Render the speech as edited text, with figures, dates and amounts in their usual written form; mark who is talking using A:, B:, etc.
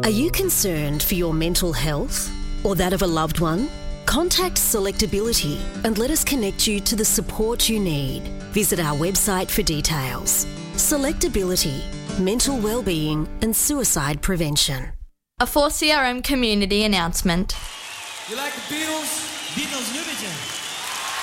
A: Are you concerned for your mental health or that of a loved one? Contact Selectability and let us connect you to the support you need. Visit our website for details. Selectability, mental wellbeing and suicide prevention.
B: A 4CRM community announcement.
C: You like the Beatles? Beatles Newbigin.